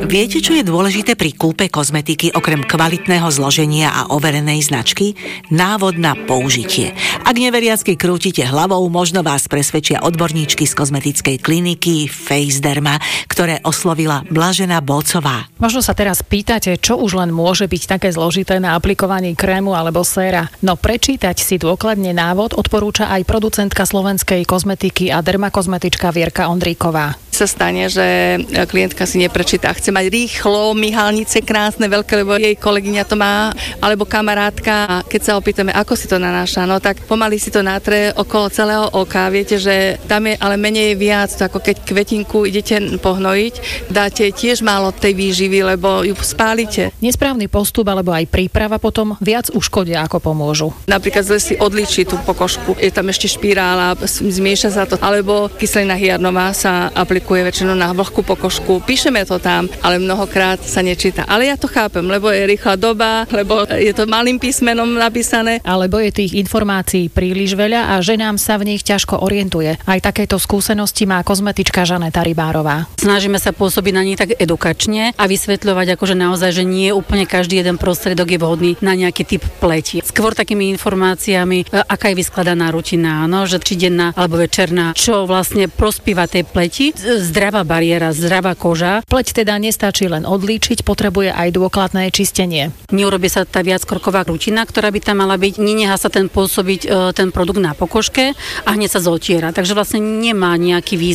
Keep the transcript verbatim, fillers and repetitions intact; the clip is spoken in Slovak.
Viete, čo je dôležité pri kúpe kozmetiky okrem kvalitného zloženia a overenej značky? Návod na použitie. Ak neveriacky krútite hlavou, možno vás presvedčia odborníčky z kozmetickej kliniky Face Derma, ktoré oslovila Blažená Bolcová. Možno sa teraz pýtate, čo už len môže byť také zložité na aplikovaní krému alebo séra. No prečítať si dôkladne návod odporúča aj producentka slovenskej kozmetiky a dermakozmetička Vierka Ondríková. Sa stane, že klientka si neprečíta, chce mať rýchlo, myhalnice krásne, veľké, lebo jej kolegyňa to má, alebo kamarátka. A keď sa opýtame, ako si to nanáša, no tak pomaly si to nátre okolo celého oka. Viete, že tam je ale menej viac, to ako keď kvetinku idete pohnojiť, dáte tiež málo tej výživy, lebo ju spálite. Nesprávny postup alebo aj príprava potom viac uškodia, ako pomôžu. Napríklad zle si odlíči tú pokožku, je tam ešte špirála, zmieša sa to, alebo kyselina hyaluronová sa aplikuje väčšinou na vlhkú pokožku. Píšeme to tam, ale mnohokrát sa nečíta. Ale ja to chápem, lebo je rýchla doba, lebo je to malým písmenom napísané. Alebo je tých informácií príliš veľa a ženám sa v nich ťažko orientuje. Aj takéto skúsenosti má kozmetička Žaneta Rybárová. Snažíme sa pôsobiť na nich tak edukačne a vysvetľovať akože naozaj, že nie úplne každý jeden prostriedok je vhodný na nejaký typ pleti. Skôr takými informáciami, aká je vyskladaná rutina, no, že či denná alebo večerná, čo vlastne prospíva tej pleti. Zdravá bariéra, zdravá koža. Pleť teda nestačí len odlíčiť, potrebuje aj dôkladné čistenie. Neurobí sa tá viackroková rutina, ktorá by tam mala byť, nenechá sa ten pôsobiť ten produkt na pokožke a hneď sa zotiera. Takže vlastne nemá nejaký význam.